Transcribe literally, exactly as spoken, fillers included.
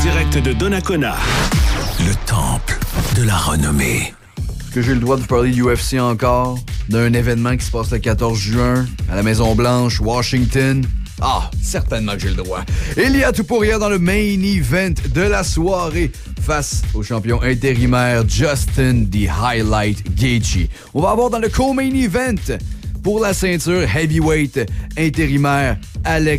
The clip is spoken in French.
direct de Donnacona. Le temple de la renommée. Est-ce que j'ai le droit de parler U F C encore? D'un événement qui se passe le quatorze juin à la Maison-Blanche, Washington? Ah, certainement que j'ai le droit. Il y a tout pour rien dans le main event de la soirée face au champion intérimaire Justin The Highlight Gaethje. On va avoir dans le co-main event pour la ceinture heavyweight intérimaire Alex